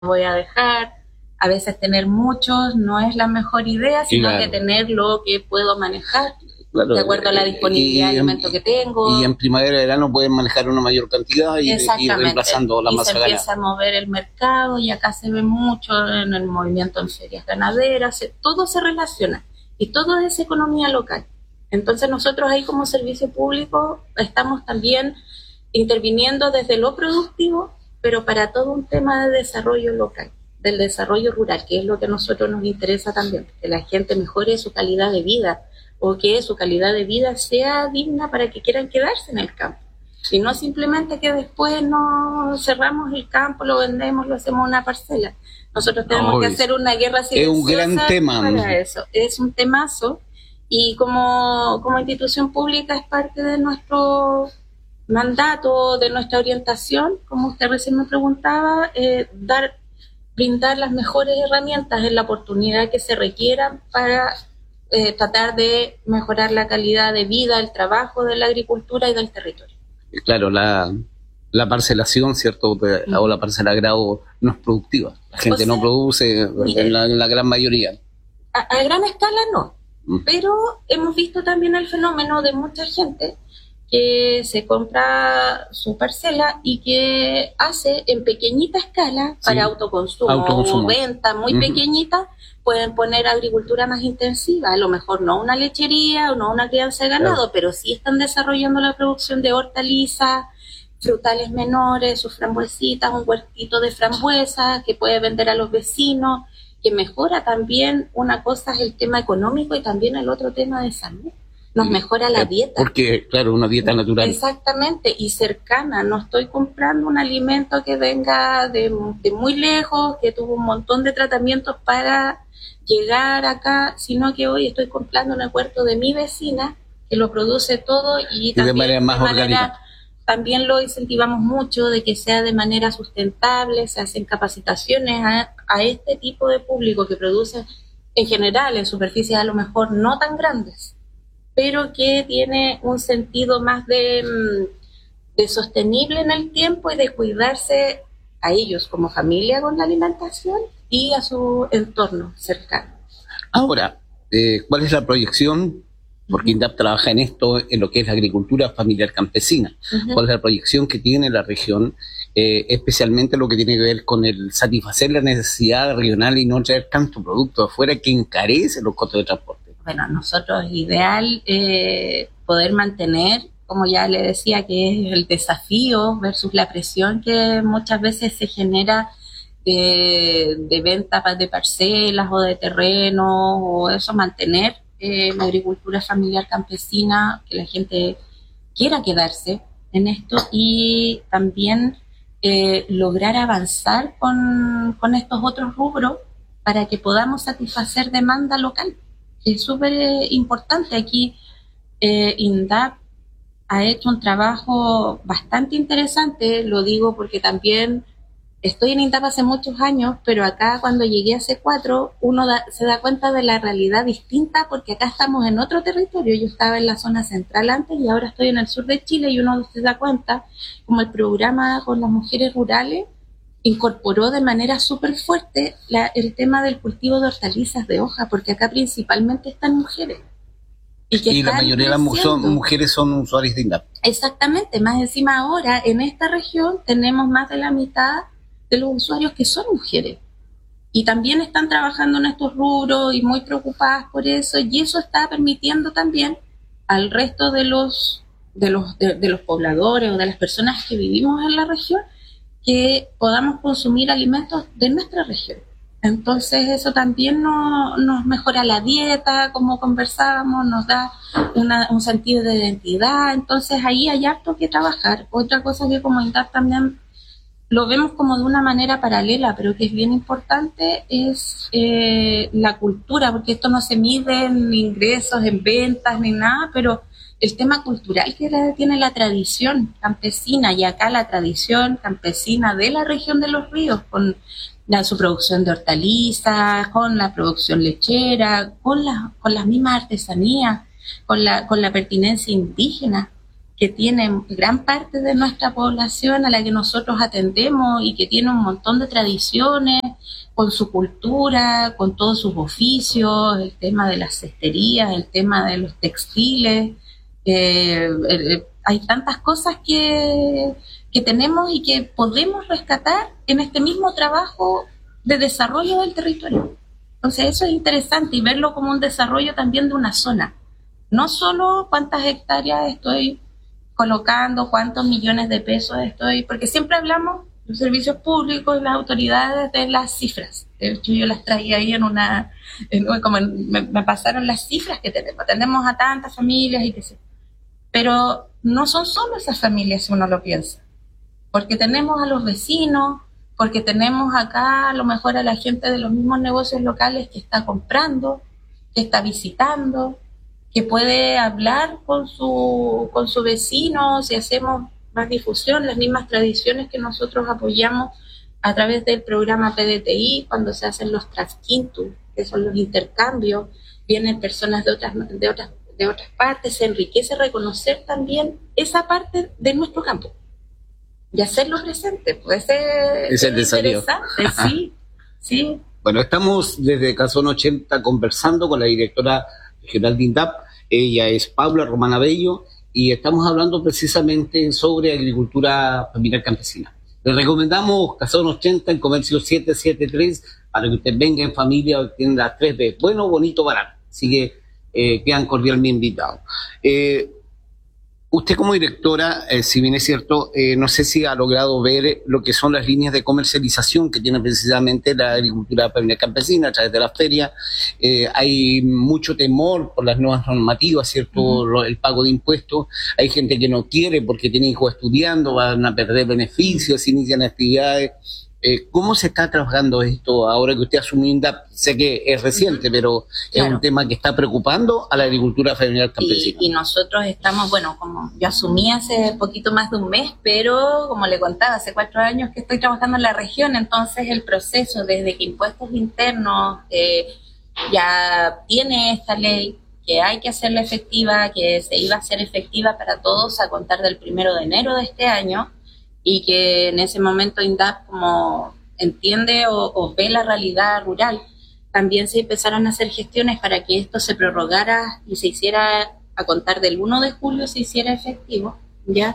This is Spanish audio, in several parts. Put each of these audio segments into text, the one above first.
voy a dejar. A veces tener muchos no es la mejor idea, sino claro, que tener lo que puedo manejar, claro, de acuerdo a la disponibilidad de alimentos que tengo. Y en primavera y verano pueden manejar una mayor cantidad y ir reemplazando la masa ganada. Y se empieza a mover el mercado, y acá se ve mucho en el movimiento en ferias ganaderas, todo se relaciona y todo es economía local. Entonces nosotros ahí como servicio público estamos también interviniendo desde lo productivo, pero para todo un tema de desarrollo local, del desarrollo rural, que es lo que a nosotros nos interesa también, que la gente mejore su calidad de vida, o que su calidad de vida sea digna para que quieran quedarse en el campo. Y no simplemente que después no cerramos el campo, lo vendemos, lo hacemos una parcela. Nosotros tenemos que hacer una guerra silenciosa. Es un gran tema. Para eso. Es un temazo. Y como institución pública es parte de nuestro mandato, de nuestra orientación, como usted recién me preguntaba, brindar las mejores herramientas en la oportunidad que se requieran para tratar de mejorar la calidad de vida, el trabajo de la agricultura y del territorio. Claro, la parcelación, ¿cierto? O la parcela agrado no es productiva. La gente no produce en la gran mayoría. A gran escala no, pero hemos visto también el fenómeno de mucha gente que se compra su parcela y que hace en pequeñita escala para autoconsumo o venta muy pequeñita. Pueden poner agricultura más intensiva, a lo mejor no una lechería o no una crianza de ganado, pero sí están desarrollando la producción de hortalizas, frutales menores, sus frambuesitas, un huertito de frambuesas que puede vender a los vecinos, que mejora también. Una cosa es el tema económico y también el otro tema de salud. Nos mejora la dieta. Porque, claro, una dieta natural. Exactamente, y cercana. No estoy comprando un alimento que venga de muy lejos, que tuvo un montón de tratamientos para llegar acá, sino que hoy estoy comprando en el huerto de mi vecina, que lo produce todo y también de manera más orgánica. También lo incentivamos mucho de que sea de manera sustentable. Se hacen capacitaciones a este tipo de público que produce en general en superficies a lo mejor no tan grandes, pero que tiene un sentido más de sostenible en el tiempo y de cuidarse a ellos como familia con la alimentación y a su entorno cercano. Ahora, ¿cuál es la proyección? Porque INDAP trabaja en esto, en lo que es la agricultura familiar campesina. ¿Cuál es la proyección que tiene la región, especialmente lo que tiene que ver con el satisfacer la necesidad regional y no traer tanto producto de afuera que encarece los costos de transporte? Bueno, nosotros ideal poder mantener, como ya le decía, que es el desafío versus la presión que muchas veces se genera de venta de parcelas o de terrenos o eso, mantener la agricultura familiar campesina, que la gente quiera quedarse en esto y también lograr avanzar con estos otros rubros para que podamos satisfacer demanda local. Es súper importante. Aquí INDAP ha hecho un trabajo bastante interesante, lo digo porque también estoy en INDAP hace muchos años, pero acá cuando llegué hace 4, uno se da cuenta de la realidad distinta, porque acá estamos en otro territorio. Yo estaba en la zona central antes y ahora estoy en el sur de Chile, y uno se da cuenta como el programa con las mujeres rurales incorporó de manera súper fuerte el tema del cultivo de hortalizas de hoja, porque acá principalmente están mujeres. Y la mayoría de las mujeres son usuarias de INDAP. Exactamente, más encima ahora en esta región tenemos más de la mitad de los usuarios que son mujeres. Y también están trabajando en estos rubros y muy preocupadas por eso, y eso está permitiendo también al resto de los pobladores o de las personas que vivimos en la región que podamos consumir alimentos de nuestra región. Entonces eso también nos mejora la dieta, como conversábamos, nos da un sentido de identidad. Entonces ahí hay harto que trabajar. Otra cosa que como INDAP también lo vemos como de una manera paralela, pero que es bien importante, es la cultura, porque esto no se mide en ingresos, en ventas, ni nada, pero el tema cultural que tiene la tradición campesina, y acá la tradición campesina de la región de Los Ríos, con su producción de hortalizas, con la producción lechera, con las mismas artesanías, con la pertinencia indígena, que tiene gran parte de nuestra población a la que nosotros atendemos y que tiene un montón de tradiciones, con su cultura, con todos sus oficios, el tema de las cesterías, el tema de los textiles. Hay tantas cosas que tenemos y que podemos rescatar en este mismo trabajo de desarrollo del territorio. Entonces eso es interesante y verlo como un desarrollo también de una zona. No solo cuántas hectáreas estoy colocando, cuántos millones de pesos estoy, porque siempre hablamos los servicios públicos y las autoridades de las cifras. De hecho, yo las traía ahí me pasaron las cifras que tenemos. Tenemos a tantas familias y qué sé. Pero no son solo esas familias si uno lo piensa. Porque tenemos a los vecinos, porque tenemos acá a lo mejor a la gente de los mismos negocios locales que está comprando, que está visitando, que puede hablar con su vecino, si hacemos más difusión, las mismas tradiciones que nosotros apoyamos a través del programa PDTI, cuando se hacen los transquintus, que son los intercambios, vienen personas de otras partes, se enriquece reconocer también esa parte de nuestro campo y hacerlo presente, puede ser es el desafío. Interesante, sí. Bueno, estamos desde Casón 80 conversando con la directora regional de INDAP. Ella es Paula Romana Bello y estamos hablando precisamente sobre agricultura familiar campesina. Le recomendamos Casón 80 en Comercio 773 para que usted venga en familia, tiene las 3B, bueno, bonito, barato. Así que quedan cordialmente invitados. Usted como directora, si bien es cierto, no sé si ha logrado ver lo que son las líneas de comercialización que tiene precisamente la agricultura familiar campesina a través de las ferias. Hay mucho temor por las nuevas normativas, ¿cierto? Uh-huh. El pago de impuestos. Hay gente que no quiere porque tiene hijos estudiando, van a perder beneficios, inician actividades. ¿Cómo se está trabajando esto ahora que usted asumió INDAP? Sé que es reciente, uh-huh, pero claro, es un tema que está preocupando a la agricultura familiar campesina. Y nosotros estamos, como yo asumí hace poquito más de un mes, pero como le contaba, hace 4 años que estoy trabajando en la región, entonces el proceso desde que Impuestos Internos ya tiene esta ley, que hay que hacerla efectiva, que se iba a hacer efectiva para todos a contar del 1 de enero de este año, y que en ese momento INDAP como entiende o ve la realidad rural, también se empezaron a hacer gestiones para que esto se prorrogara y se hiciera a contar del 1 de julio, se hiciera efectivo, ¿ya?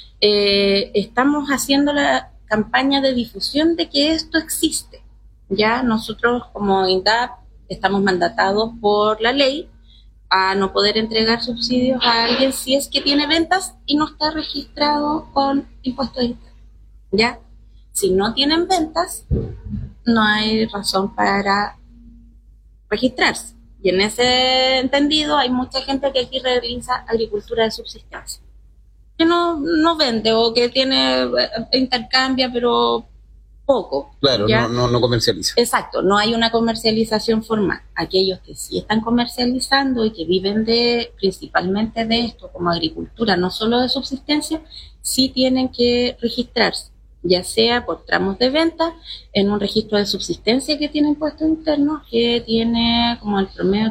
Estamos haciendo la campaña de difusión de que esto existe, ¿ya? Nosotros como INDAP estamos mandatados por la ley a no poder entregar subsidios a alguien si es que tiene ventas y no está registrado con impuestos internos, ¿ya? Si no tienen ventas, no hay razón para registrarse. Y en ese entendido hay mucha gente que aquí realiza agricultura de subsistencia, que no vende o que tiene intercambia, pero poco. Claro, no comercializa. Exacto, no hay una comercialización formal. Aquellos que sí están comercializando y que viven principalmente de esto como agricultura, no solo de subsistencia, sí tienen que registrarse, ya sea por tramos de venta, en un registro de subsistencia que tiene impuestos internos, que tiene como el promedio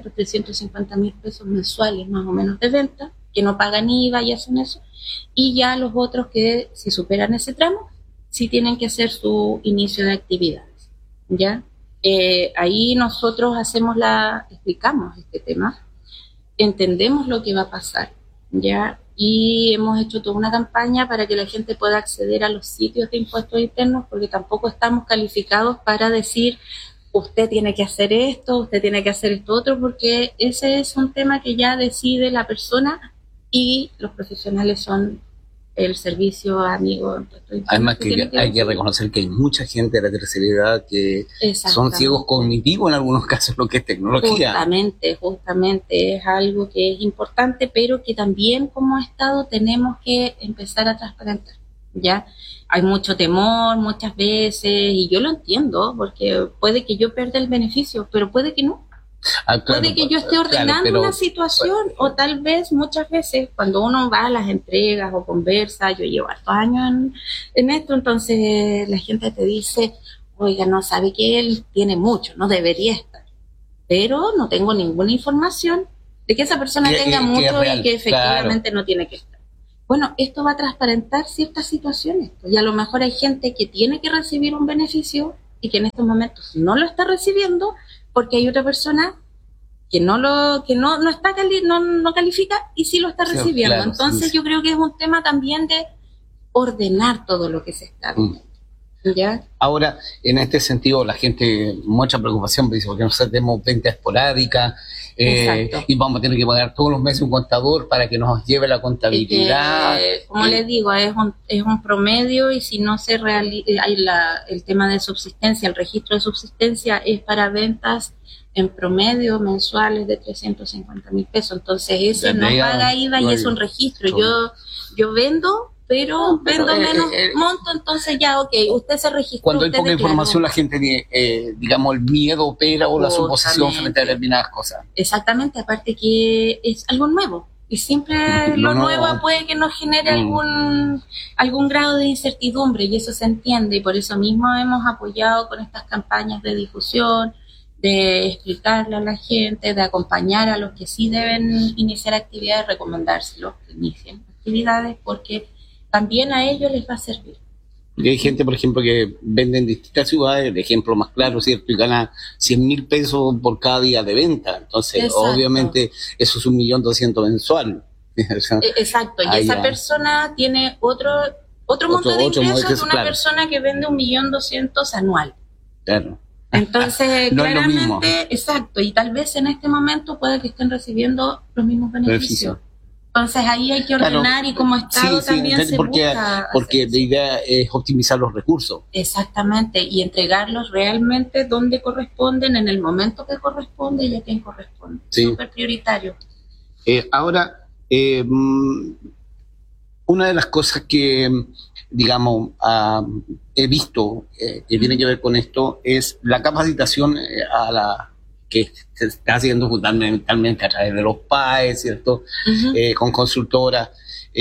350 mil pesos mensuales más o menos de venta, que no pagan IVA y hacen eso, y ya los otros que si superan ese tramo, sí tienen que hacer su inicio de actividades, ¿ya? Ahí nosotros explicamos este tema, entendemos lo que va a pasar, ¿ya? Y hemos hecho toda una campaña para que la gente pueda acceder a los sitios de impuestos internos, porque tampoco estamos calificados para decir, usted tiene que hacer esto, usted tiene que hacer esto otro, porque ese es un tema que ya decide la persona y los profesionales son el servicio amigo. Además que hay que reconocer que hay mucha gente de la tercera edad que son ciegos cognitivos en algunos casos, lo que es tecnología. Justamente es algo que es importante, pero que también como Estado tenemos que empezar a transparentar, ¿ya? Hay mucho temor muchas veces, y yo lo entiendo, porque puede que yo pierda el beneficio, pero puede que no. Claro, puede que yo esté ordenando una situación, o tal vez muchas veces cuando uno va a las entregas o conversa, yo llevo hartos años en esto, entonces la gente te dice, oiga, no sabe que él tiene mucho, no debería estar, pero no tengo ninguna información de que esa persona tenga mucho y que efectivamente no tiene que estar. bueno, esto va a transparentar ciertas situaciones. Y a lo mejor hay gente que tiene que recibir un beneficio y que en estos momentos no lo está recibiendo porque hay otra persona que no está no califica y sí lo está recibiendo. Claro, entonces yo creo que es un tema también de ordenar todo lo que se está viendo. ¿Ya? Ahora, en este sentido, la gente, mucha preocupación, dice, porque nosotros tenemos venta esporádica y vamos a tener que pagar todos los meses un contador para que nos lleve la contabilidad. Como les digo, es un promedio, y si no se realiza, el tema de subsistencia, el registro de subsistencia es para ventas en promedio mensuales de 350,000 pesos. Entonces ese no paga IVA y es un registro. Yo vendo, pero vendo menos monto, entonces ya, ok, usted se registró. Cuando hay poca información, la gente tiene, digamos, el miedo opera o la suposición frente a determinadas cosas. Exactamente, aparte que es algo nuevo. Y siempre lo nuevo puede que nos genere algún grado de incertidumbre, y eso se entiende. Y por eso mismo hemos apoyado con estas campañas de difusión, de explicarle a la gente, de acompañar a los que sí deben iniciar actividades, recomendárselos que inicien actividades, porque también a ellos les va a servir. Y hay gente, por ejemplo, que vende en distintas ciudades, el ejemplo más claro, ¿cierto? Y gana 100,000 pesos por cada día de venta. Entonces, exacto, obviamente, eso es 1.200.000 mensual. Exacto, y esa persona tiene otro monto de ingresos de una persona que vende 1.200.000 anual. Claro. Entonces, no claramente, es lo mismo. Exacto, y tal vez en este momento puede que estén recibiendo los mismos beneficios. Entonces ahí hay que ordenar, claro, y como Estado también se busca. Porque la idea es optimizar los recursos. Exactamente, y entregarlos realmente donde corresponden, en el momento que corresponde y a quien corresponde. Sí. Súper prioritario. Ahora, una de las cosas que, digamos, he visto que tiene que ver con esto es la capacitación que se está haciendo fundamentalmente a través de los PAE, ¿cierto? Con consultoras.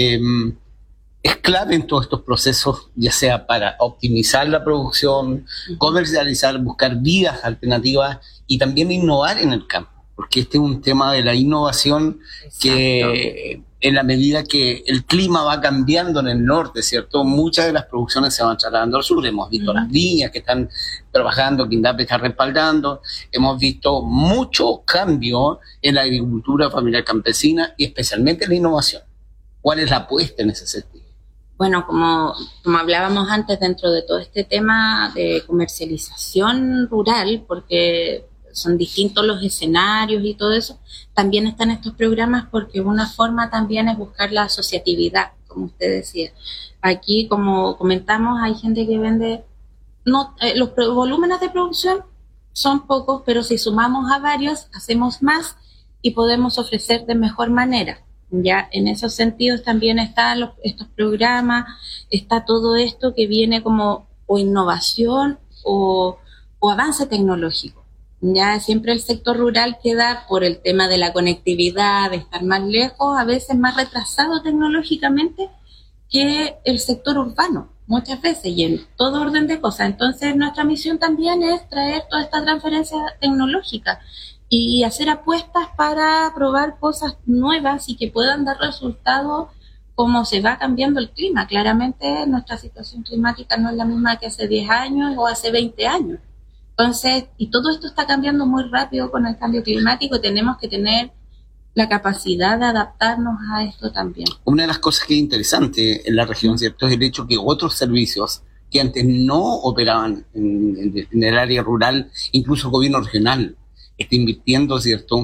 Es clave en todos estos procesos, ya sea para optimizar la producción, comercializar, buscar vías alternativas y también innovar en el campo, porque este es un tema de la innovación. Exacto. Que en la medida que el clima va cambiando en el norte, ¿cierto? Muchas de las producciones se van trasladando al sur. Hemos visto las líneas que están trabajando, que INDAP está respaldando. Hemos visto mucho cambio en la agricultura familiar campesina y especialmente en la innovación. ¿Cuál es la apuesta en ese sentido? Bueno, como hablábamos antes, dentro de todo este tema de comercialización rural, porque son distintos los escenarios y todo eso, también están estos programas, porque una forma también es buscar la asociatividad, como usted decía. Aquí, como comentamos, hay gente que vende, los volúmenes de producción son pocos, pero si sumamos a varios, hacemos más y podemos ofrecer de mejor manera. Ya en esos sentidos también están estos programas, está todo esto que viene como o innovación o avance tecnológico. Ya siempre el sector rural queda, por el tema de la conectividad, de estar más lejos, a veces más retrasado tecnológicamente que el sector urbano, muchas veces, y en todo orden de cosas. Entonces nuestra misión también es traer toda esta transferencia tecnológica y hacer apuestas para probar cosas nuevas y que puedan dar resultados como se va cambiando el clima. Claramente nuestra situación climática no es la misma que hace 10 años o hace 20 años. Entonces, y todo esto está cambiando muy rápido con el cambio climático, tenemos que tener la capacidad de adaptarnos a esto también. Una de las cosas que es interesante en la región, ¿cierto?, es el hecho que otros servicios que antes no operaban en el área rural, incluso el gobierno regional, está invirtiendo, ¿cierto?,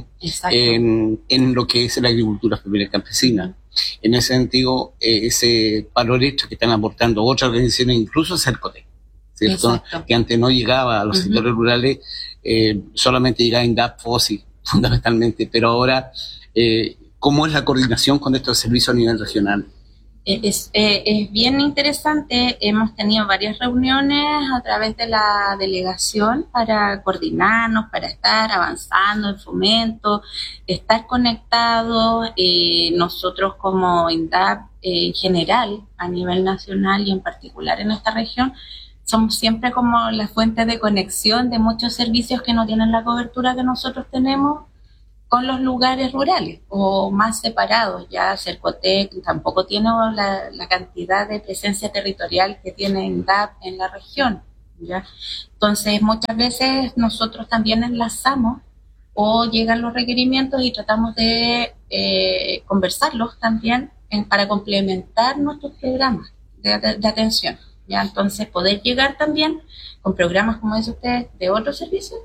en lo que es la agricultura familiar campesina. En ese sentido, ese valor extra que están aportando otras organizaciones, incluso Cercotec, ¿cierto? Exacto. Que antes no llegaba a los sectores rurales, solamente llegaba INDAP, FOSI, fundamentalmente, pero ahora, ¿cómo es la coordinación con estos servicios a nivel regional? Es bien interesante. Hemos tenido varias reuniones a través de la delegación para coordinarnos, para estar avanzando en fomento, estar conectados. Nosotros como INDAP en general, a nivel nacional y en particular en esta región, somos siempre como la fuente de conexión de muchos servicios que no tienen la cobertura que nosotros tenemos, con los lugares rurales o más separados. Ya Cercotec tampoco tiene la cantidad de presencia territorial que tiene INDAP en la región, ¿ya? Entonces muchas veces nosotros también enlazamos o llegan los requerimientos y tratamos de conversarlos también para complementar nuestros programas de atención, ¿ya? Entonces poder llegar también con programas, como dice usted, de otros servicios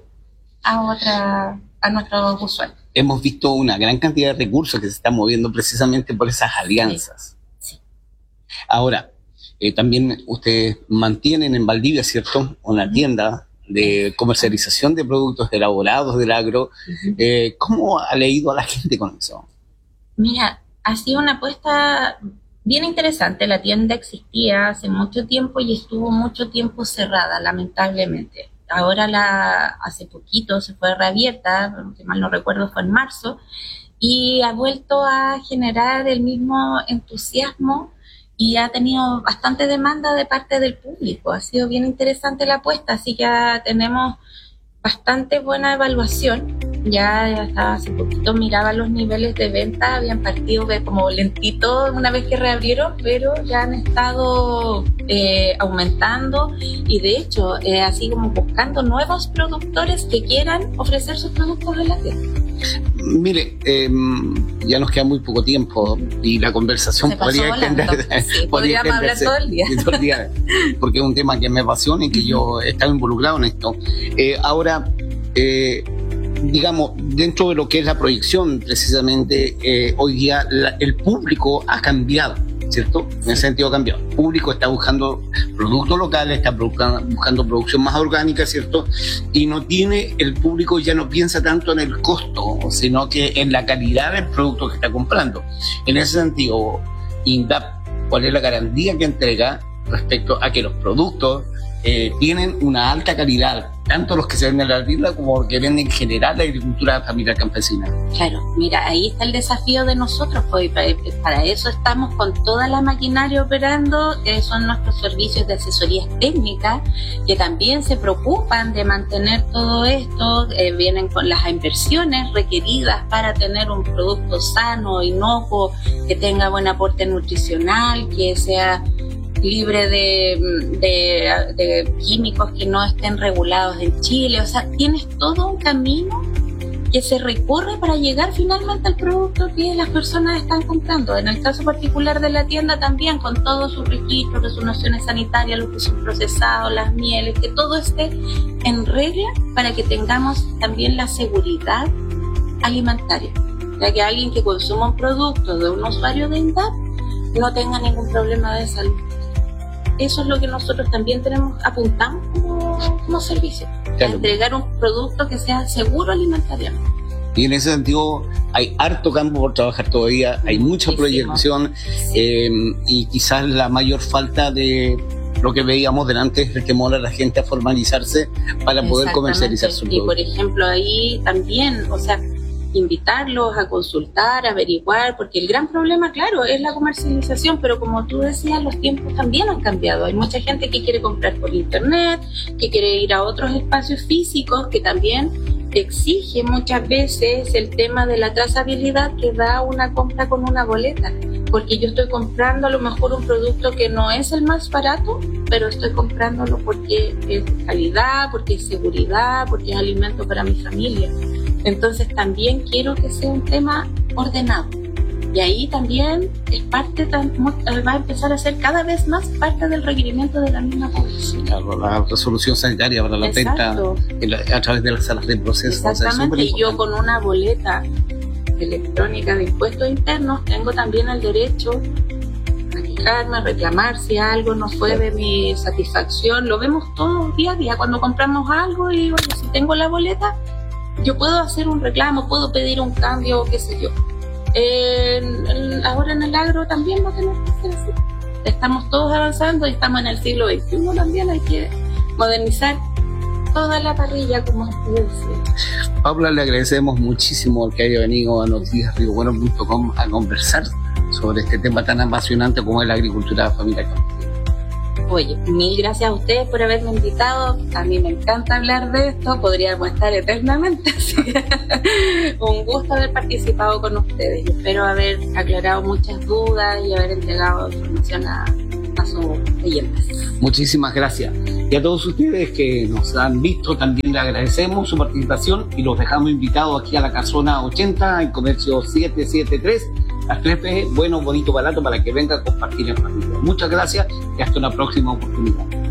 a nuestros usuarios. Hemos visto una gran cantidad de recursos que se están moviendo precisamente por esas alianzas. Sí. Ahora, también ustedes mantienen en Valdivia, ¿cierto?, una tienda de comercialización de productos elaborados del agro. ¿Cómo ha leído a la gente con eso? Mira, ha sido una apuesta bien interesante. La tienda existía hace mucho tiempo y estuvo mucho tiempo cerrada, lamentablemente. Ahora hace poquito se fue reabierta, si mal no recuerdo fue en marzo, y ha vuelto a generar el mismo entusiasmo y ha tenido bastante demanda de parte del público. Ha sido bien interesante la apuesta, así que ya tenemos bastante buena evaluación. Ya hasta hace poquito miraba los niveles de venta, habían partido como lentito una vez que reabrieron, pero ya han estado aumentando y de hecho así como buscando nuevos productores que quieran ofrecer sus productos en la tienda. Mire, ya nos queda muy poco tiempo y la conversación podría extenderse. Sí, podríamos hablar todo el día. Porque es un tema que me apasiona y que yo he estado involucrado en esto. Ahora, digamos, dentro de lo que es la proyección, precisamente, hoy día el público ha cambiado, ¿cierto? En ese sentido ha cambiado. El público está buscando productos locales, está buscando producción más orgánica, ¿cierto? Y el público ya no piensa tanto en el costo, sino que en la calidad del producto que está comprando. En ese sentido, INDAP, ¿cuál es la garantía que entrega respecto a que los productos tienen una alta calidad, tanto los que se venden en la tienda como los que venden en general la agricultura familiar campesina? Claro, mira, ahí está el desafío de nosotros, pues para eso estamos con toda la maquinaria operando, son nuestros servicios de asesorías técnicas, que también se preocupan de mantener todo esto, vienen con las inversiones requeridas para tener un producto sano, inocuo, que tenga buen aporte nutricional, que sea libre de químicos que no estén regulados en Chile. O sea, tienes todo un camino que se recorre para llegar finalmente al producto que las personas están comprando. En el caso particular de la tienda también, con todos sus registros, resoluciones sanitarias, los que son procesados, las mieles, que todo esté en regla para que tengamos también la seguridad alimentaria, ya que alguien que consuma un producto de un usuario de INDAP no tenga ningún problema de salud. Eso es lo que nosotros también apuntamos como servicio, claro. Entregar un producto que sea seguro alimentariamente. Y en ese sentido hay harto campo por trabajar todavía, hay mucha proyección, y quizás la mayor falta de lo que veíamos delante es el temor a la gente a formalizarse para poder comercializar su producto. Y por ejemplo ahí también, o sea, invitarlos a consultar, a averiguar, porque el gran problema, claro, es la comercialización, pero como tú decías, los tiempos también han cambiado. Hay mucha gente que quiere comprar por internet, que quiere ir a otros espacios físicos, que también exige muchas veces el tema de la trazabilidad que da una compra con una boleta, porque yo estoy comprando a lo mejor un producto que no es el más barato, pero estoy comprándolo porque es calidad, porque es seguridad, porque es alimento para mi familia. Entonces también quiero que sea un tema ordenado. Y ahí también es parte, va a empezar a ser cada vez más parte del requerimiento de la misma población. Claro, la resolución sanitaria para la venta a través de las salas de proceso. Exactamente, y yo con una boleta electrónica de impuestos internos tengo también el derecho a quejarme, a reclamar si algo no fue de mi satisfacción. Lo vemos todos día a día cuando compramos algo y oye, si tengo la boleta, yo puedo hacer un reclamo, puedo pedir un cambio, qué sé yo. Ahora en el agro también va a tener que ser así. Estamos todos avanzando y estamos en el siglo XXI también, hay que modernizar toda la parrilla, como usted decía. Paula, le agradecemos muchísimo que haya venido a noticiasriobueno.com a conversar sobre este tema tan apasionante como es la agricultura familiar campesina. Oye, mil gracias a ustedes por haberme invitado. A mí me encanta hablar de esto, podríamos estar eternamente, así que un gusto haber participado con ustedes. Espero haber aclarado muchas dudas y haber entregado información a sus oyentes. Muchísimas gracias. Y a todos ustedes que nos han visto, también les agradecemos su participación y los dejamos invitados aquí a la Casona 80, en Comercio 773, las 3P, bueno, bonito, barato, para que vengan a compartir en familia. Muchas gracias y hasta una próxima oportunidad.